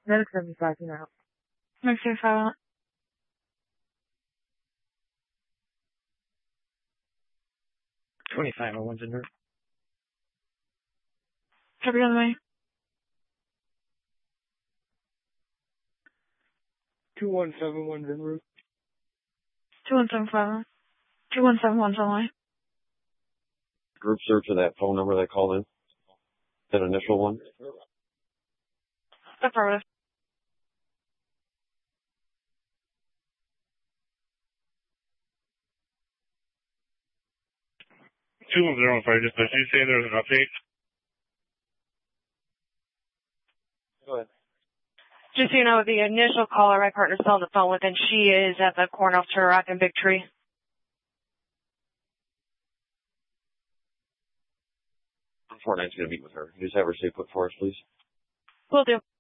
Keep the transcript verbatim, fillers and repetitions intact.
Medic seventy-five, you know. Medic seventy-five. twenty-five oh one's in route. Copy on the way. two one seven one's en route. two one seven five. two one seven one's on the way. Group search of that phone number they called in. That initial one. Affirmative. two one zero five, just did you say there's an update? Go ahead. Just so you know, the initial caller my partner's still on the phone with, and she is at the corner of Turok and Big Tree. four nine's going to meet with her. Can you just have her stay put for us, please? Will do.